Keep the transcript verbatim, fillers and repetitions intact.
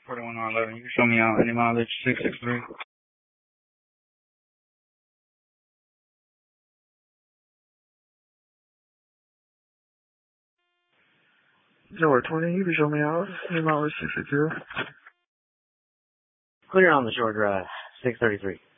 forty-one R eleven, you can show me out any mileage six six three. Zero twenty, you can show me out any mileage six six zero. Clear on the short drive, six thirty-three.